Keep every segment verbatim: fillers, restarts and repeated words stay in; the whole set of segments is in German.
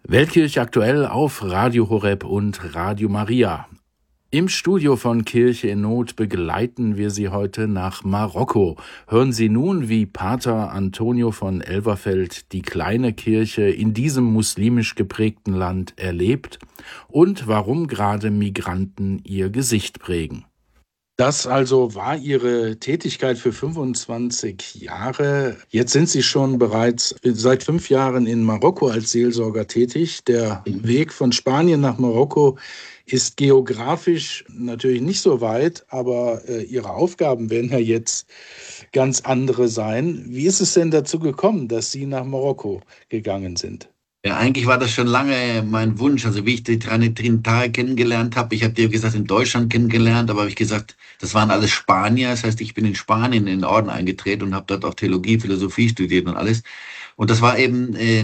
Weltkirche aktuell auf Radio Horeb und Radio Maria. Im Studio von Kirche in Not begleiten wir Sie heute nach Marokko. Hören Sie nun, wie Pater Antonio von Elverfeld die kleine Kirche in diesem muslimisch geprägten Land erlebt und warum gerade Migranten ihr Gesicht prägen. Das also war Ihre Tätigkeit für fünfundzwanzig Jahre. Jetzt sind Sie schon bereits seit fünf Jahren in Marokko als Seelsorger tätig. Der Weg von Spanien nach Marokko ist geografisch natürlich nicht so weit, aber äh, Ihre Aufgaben werden ja jetzt ganz andere sein. Wie ist es denn dazu gekommen, dass Sie nach Marokko gegangen sind? Ja, eigentlich war das schon lange mein Wunsch. Also wie ich die Trinitaria kennengelernt habe, ich habe dir gesagt in Deutschland kennengelernt, aber habe ich gesagt, das waren alles Spanier. Das heißt, ich bin in Spanien in den Orden eingetreten und habe dort auch Theologie, Philosophie studiert und alles. Und das war eben äh,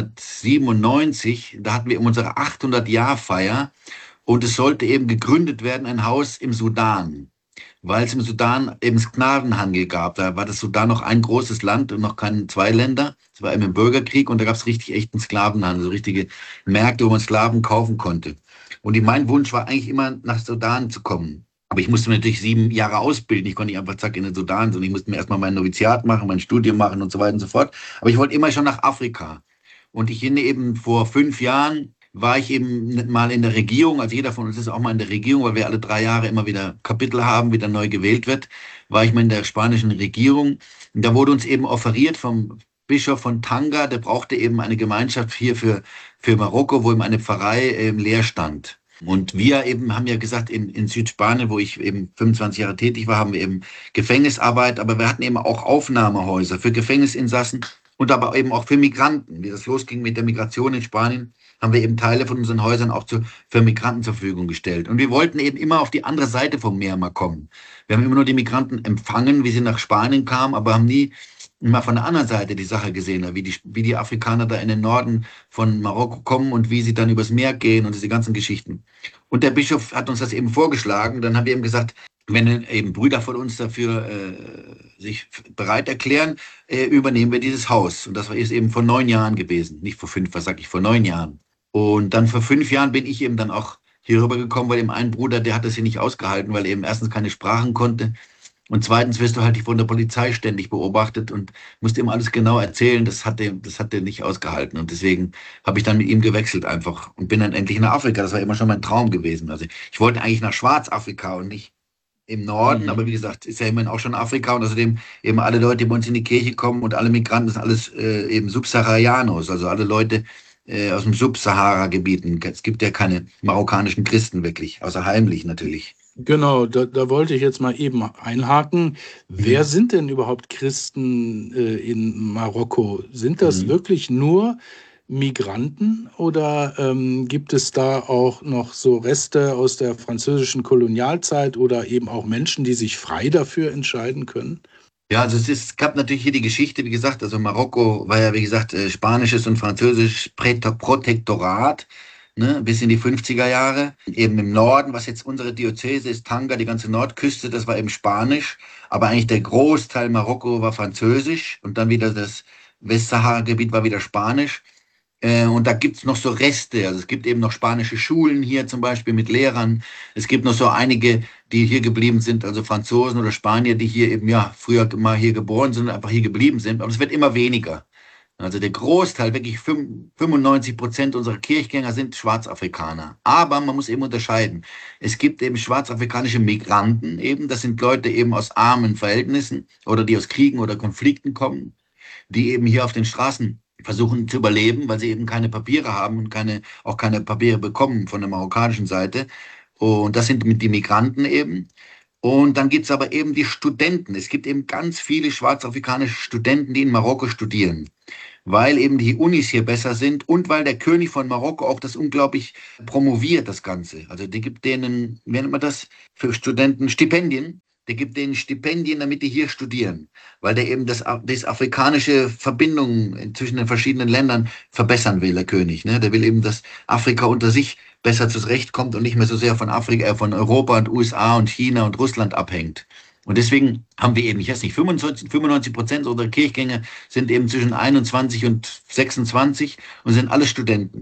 neunzehnhundertsiebenundneunzig. Da hatten wir eben unsere achthundert-Jahr-Feier und es sollte eben gegründet werden, ein Haus im Sudan, weil es im Sudan eben Sklavenhandel gab. Da war das Sudan noch ein großes Land und noch keine zwei Länder. Es war eben im Bürgerkrieg und da gab es richtig echten Sklavenhandel, so richtige Märkte, wo man Sklaven kaufen konnte. Und mein Wunsch war eigentlich immer, nach Sudan zu kommen. Aber ich musste natürlich sieben Jahre ausbilden. Ich konnte nicht einfach zack in den Sudan, sondern ich musste mir erstmal mein Noviziat machen, mein Studium machen und so weiter und so fort. Aber ich wollte immer schon nach Afrika. Und ich bin eben vor fünf Jahren war ich eben mal in der Regierung, also jeder von uns ist auch mal in der Regierung, weil wir alle drei Jahre immer wieder Kapitel haben, wieder neu gewählt wird, war ich mal in der spanischen Regierung. Und da wurde uns eben offeriert vom Bischof von Tanga, der brauchte eben eine Gemeinschaft hier für, für Marokko, wo eben eine Pfarrei ähm, leer stand. Und wir eben haben ja gesagt, in, in Südspanien, wo ich eben fünfundzwanzig Jahre tätig war, haben wir eben Gefängnisarbeit, aber wir hatten eben auch Aufnahmehäuser für Gefängnisinsassen und aber eben auch für Migranten. Wie das losging mit der Migration in Spanien, haben wir eben Teile von unseren Häusern auch zu, für Migranten zur Verfügung gestellt. Und wir wollten eben immer auf die andere Seite vom Meer mal kommen. Wir haben immer nur die Migranten empfangen, wie sie nach Spanien kamen, aber haben nie mal von der anderen Seite die Sache gesehen, wie die, wie die Afrikaner da in den Norden von Marokko kommen und wie sie dann übers Meer gehen und diese ganzen Geschichten. Und der Bischof hat uns das eben vorgeschlagen. Dann haben wir eben gesagt, wenn eben Brüder von uns dafür äh, sich bereit erklären, äh, übernehmen wir dieses Haus. Und das ist eben vor neun Jahren gewesen. Nicht vor fünf, was sag ich, vor neun Jahren. Und dann vor fünf Jahren bin ich eben dann auch hier rüber gekommen, weil eben ein Bruder, der hat das hier nicht ausgehalten, weil er eben erstens keine Sprachen konnte und zweitens wirst du halt von der Polizei ständig beobachtet und musst ihm alles genau erzählen. Das hat der, das hat der nicht ausgehalten und deswegen habe ich dann mit ihm gewechselt einfach und bin dann endlich nach Afrika. Das war immer schon mein Traum gewesen. Also ich wollte eigentlich nach Schwarzafrika und nicht im Norden, mhm. aber wie gesagt, ist ja immerhin auch schon Afrika und außerdem eben alle Leute, die bei uns in die Kirche kommen und alle Migranten sind alles äh, eben Subsaharianos, also alle Leute aus dem Subsahara-Gebieten. Es gibt ja keine marokkanischen Christen wirklich, außer heimlich natürlich. Genau, da, da wollte ich jetzt mal eben einhaken. Wer mhm. sind denn überhaupt Christen äh, in Marokko? Sind das mhm. wirklich nur Migranten oder ähm, gibt es da auch noch so Reste aus der französischen Kolonialzeit oder eben auch Menschen, die sich frei dafür entscheiden können? Ja, also es, ist, es gab natürlich hier die Geschichte, wie gesagt, also Marokko war ja, wie gesagt, äh, spanisches und französisches Protektorat, ne, bis in die fünfziger Jahre. Eben im Norden, was jetzt unsere Diözese ist, Tanga, die ganze Nordküste, das war eben Spanisch, aber eigentlich der Großteil Marokko war französisch und dann wieder das Westsahara-Gebiet war wieder Spanisch. Äh, und da gibt's noch so Reste, also es gibt eben noch spanische Schulen hier zum Beispiel mit Lehrern. Es gibt noch so einige, die hier geblieben sind, also Franzosen oder Spanier, die hier eben ja früher mal hier geboren sind und einfach hier geblieben sind. Aber es wird immer weniger. Also der Großteil, wirklich fünfundneunzig Prozent unserer Kirchgänger sind Schwarzafrikaner. Aber man muss eben unterscheiden. Es gibt eben schwarzafrikanische Migranten eben. Das sind Leute eben aus armen Verhältnissen oder die aus Kriegen oder Konflikten kommen, die eben hier auf den Straßen versuchen zu überleben, weil sie eben keine Papiere haben und keine, auch keine Papiere bekommen von der marokkanischen Seite. Und das sind die Migranten eben. Und dann gibt's aber eben die Studenten. Es gibt eben ganz viele schwarzafrikanische Studenten, die in Marokko studieren, weil eben die Unis hier besser sind und weil der König von Marokko auch das unglaublich promoviert, das Ganze. Also die gibt denen, wie nennt man das, für Studenten Stipendien. Der gibt denen Stipendien, damit die hier studieren, weil der eben das, das afrikanische Verbindungen zwischen den verschiedenen Ländern verbessern will, der König. Ne? Der will eben, dass Afrika unter sich besser zurechtkommt und nicht mehr so sehr von Afrika, äh, von Europa und U S A und China und Russland abhängt. Und deswegen haben wir eben, ich weiß nicht, fünfundneunzig Prozent unserer Kirchgänger sind eben zwischen einundzwanzig und sechsundzwanzig und sind alle Studenten.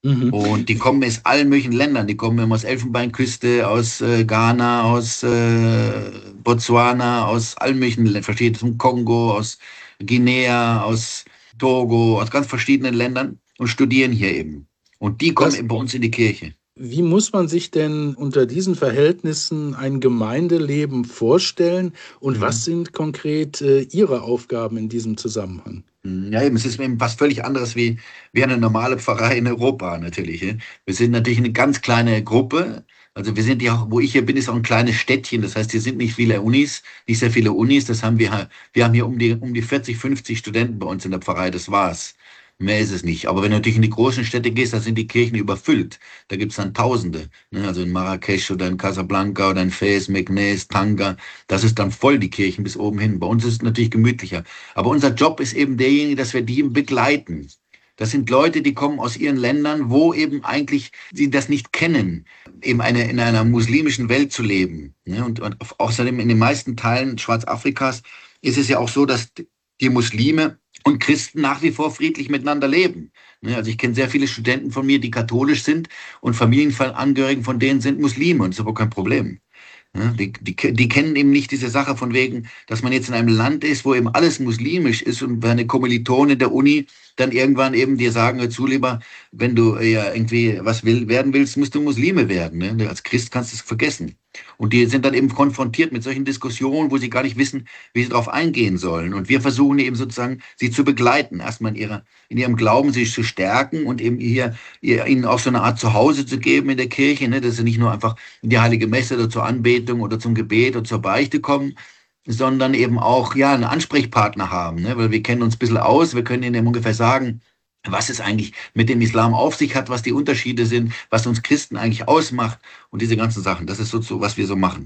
Mhm. Und die kommen aus allen möglichen Ländern. Die kommen immer aus Elfenbeinküste, aus äh, Ghana, aus äh, Botswana, aus allen möglichen Ländern, verschiedenen Kongo, aus Guinea, aus Togo, aus ganz verschiedenen Ländern und studieren hier eben. Und die kommen Was, eben bei uns in die Kirche. Wie muss man sich denn unter diesen Verhältnissen ein Gemeindeleben vorstellen und was Mhm. sind konkret äh, Ihre Aufgaben in diesem Zusammenhang? Ja, eben, es ist eben was völlig anderes wie, wie eine normale Pfarrei in Europa natürlich. Ja. Wir sind natürlich eine ganz kleine Gruppe. Also wir sind ja auch, wo ich hier bin, ist auch ein kleines Städtchen. Das heißt, hier sind nicht viele Unis, nicht sehr viele Unis. Das haben wir, wir haben hier um die, um die vierzig, fünfzig Studenten bei uns in der Pfarrei. Das war's. Mehr ist es nicht. Aber wenn du natürlich in die großen Städte gehst, da sind die Kirchen überfüllt. Da gibt's dann Tausende. Ne? Also in Marrakesch oder in Casablanca oder in Fez, Meknes, Tanga. Das ist dann voll, die Kirchen bis oben hin. Bei uns ist es natürlich gemütlicher. Aber unser Job ist eben derjenige, dass wir die begleiten. Das sind Leute, die kommen aus ihren Ländern, wo eben eigentlich sie das nicht kennen, eben eine, in einer muslimischen Welt zu leben. Ne? Und, und außerdem in den meisten Teilen Schwarzafrikas ist es ja auch so, dass die Muslime und Christen nach wie vor friedlich miteinander leben. Ne? Also ich kenne sehr viele Studenten von mir, die katholisch sind und Familienangehörigen von denen sind Muslime und das ist aber kein Problem. Ja, die, die, die kennen eben nicht diese Sache von wegen, dass man jetzt in einem Land ist, wo eben alles muslimisch ist und deine Kommilitonen der Uni dann irgendwann eben dir sagen, hör zu, lieber, wenn du ja irgendwie was will, werden willst, musst du Muslime werden. Ne? Als Christ kannst du es vergessen. Und die sind dann eben konfrontiert mit solchen Diskussionen, wo sie gar nicht wissen, wie sie darauf eingehen sollen. Und wir versuchen eben sozusagen, sie zu begleiten, erstmal in, ihrer, in ihrem Glauben sich zu stärken und eben hier, ihr, ihnen auch so eine Art Zuhause zu geben in der Kirche, ne? Dass sie nicht nur einfach in die Heilige Messe oder zur Anbetung oder zum Gebet oder zur Beichte kommen, sondern eben auch ja einen Ansprechpartner haben, ne? Weil wir kennen uns ein bisschen aus, wir können ihnen ungefähr sagen, was es eigentlich mit dem Islam auf sich hat, was die Unterschiede sind, was uns Christen eigentlich ausmacht und diese ganzen Sachen. Das ist so, was wir so machen.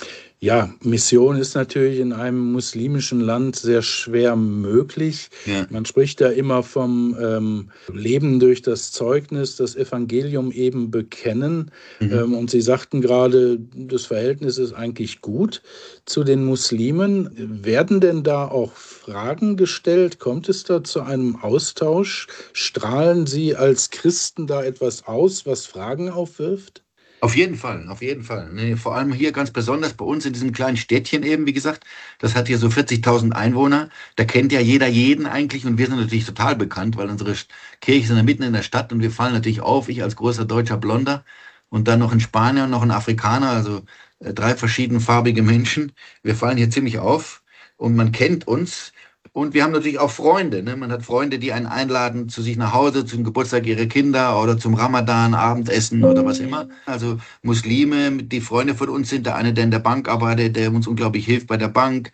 Ja, Mission ist natürlich in einem muslimischen Land sehr schwer möglich. Ja. Man spricht da immer vom ähm, Leben durch das Zeugnis, das Evangelium eben bekennen. Mhm. Ähm, und Sie sagten gerade, das Verhältnis ist eigentlich gut zu den Muslimen. Werden denn da auch Fragen gestellt? Kommt es da zu einem Austausch? Strahlen Sie als Christen da etwas aus, was Fragen aufwirft? Auf jeden Fall, auf jeden Fall. Nee, vor allem hier ganz besonders bei uns in diesem kleinen Städtchen eben, wie gesagt, das hat hier so vierzigtausend Einwohner. Da kennt ja jeder jeden eigentlich und wir sind natürlich total bekannt, weil unsere Kirche ist ja mitten in der Stadt und wir fallen natürlich auf, ich als großer deutscher Blonder und dann noch ein Spanier und noch ein Afrikaner, also äh, drei verschiedenfarbige Menschen. Wir fallen hier ziemlich auf und man kennt uns. Und wir haben natürlich auch Freunde. Ne? Man hat Freunde, die einen einladen zu sich nach Hause, zum Geburtstag ihrer Kinder oder zum Ramadan, Abendessen oder was immer. Also Muslime, die Freunde von uns sind. Der eine, der in der Bank arbeitet, der uns unglaublich hilft bei der Bank.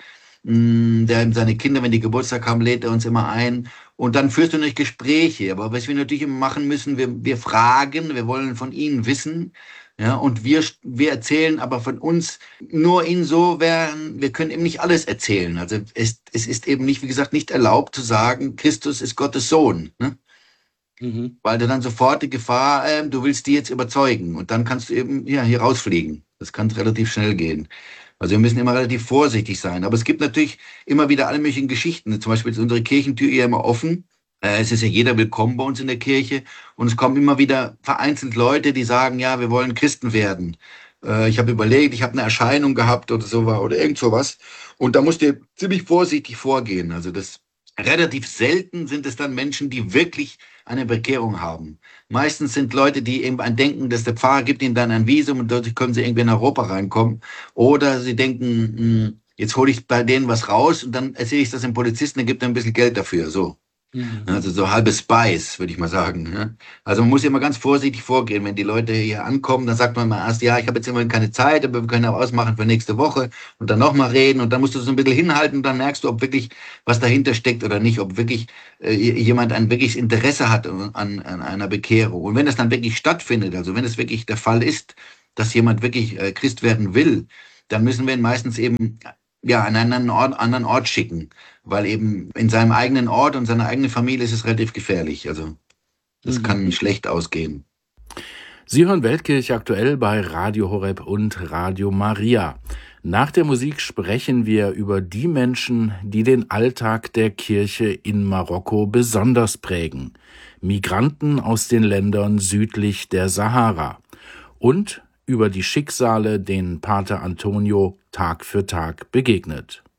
Der seine Kinder, wenn die Geburtstag haben, lädt er uns immer ein. Und dann führst du natürlich Gespräche. Aber was wir natürlich immer machen müssen, wir, wir fragen, wir wollen von ihnen wissen. Ja, und wir, wir erzählen aber von uns nur insofern, wir können eben nicht alles erzählen. Also es, es ist eben nicht, wie gesagt, nicht erlaubt zu sagen, Christus ist Gottes Sohn. Ne? Mhm. Weil du dann sofort die Gefahr, äh, du willst die jetzt überzeugen. Und dann kannst du eben ja, hier rausfliegen. Das kann relativ schnell gehen. Also wir müssen immer relativ vorsichtig sein. Aber es gibt natürlich immer wieder alle möglichen Geschichten. Zum Beispiel ist unsere Kirchentür ja immer offen. Es ist ja jeder willkommen bei uns in der Kirche und es kommen immer wieder vereinzelt Leute, die sagen, ja, wir wollen Christen werden. Ich habe überlegt, ich habe eine Erscheinung gehabt oder so oder irgend sowas. Und da musst du ziemlich vorsichtig vorgehen. Also das relativ selten sind es dann Menschen, die wirklich eine Bekehrung haben. Meistens sind Leute, die eben ein denken, dass der Pfarrer gibt ihnen dann ein Visum und dadurch können sie irgendwie in Europa reinkommen. Oder sie denken, jetzt hole ich bei denen was raus und dann erzähle ich das dem Polizisten, der gibt dann ein bisschen Geld dafür. So. Also so halbe Spice, würde ich mal sagen. Also man muss immer ganz vorsichtig vorgehen. Wenn die Leute hier ankommen, dann sagt man mal erst, ja, ich habe jetzt immer keine Zeit, aber wir können auch ausmachen für nächste Woche und dann nochmal reden und dann musst du so ein bisschen hinhalten und dann merkst du, ob wirklich was dahinter steckt oder nicht, ob wirklich äh, jemand ein wirkliches Interesse hat an, an einer Bekehrung. Und wenn das dann wirklich stattfindet, also wenn es wirklich der Fall ist, dass jemand wirklich äh, Christ werden will, dann müssen wir ihn meistens eben ja, an einen Ort, anderen Ort schicken, weil eben in seinem eigenen Ort und seiner eigenen Familie ist es relativ gefährlich. Also das mhm. kann schlecht ausgehen. Sie hören Weltkirche aktuell bei Radio Horeb und Radio Maria. Nach der Musik sprechen wir über die Menschen, die den Alltag der Kirche in Marokko besonders prägen. Migranten aus den Ländern südlich der Sahara. Und über die Schicksale, denen Pater Antonio Tag für Tag begegnet.